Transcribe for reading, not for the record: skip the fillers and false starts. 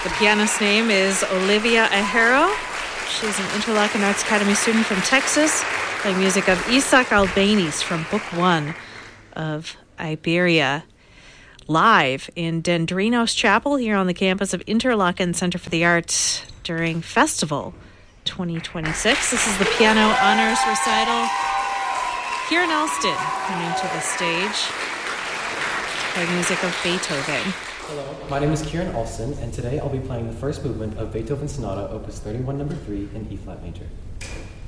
The pianist's name is Olivia Ajero. She's an Interlochen Arts Academy student from Texas, playing music of Isaac Albéniz from Book 1 of Iberia. Live in Dendrinos Chapel here on the campus of Interlochen Center for the Arts during Festival 2026. This is the Piano Honors Recital. Kieran Elston coming to the stage, playing music of Beethoven. Hello, my name is Kieran Alston, and today I'll be playing the first movement of Beethoven's Sonata, Opus 31, number 3, in E-flat major.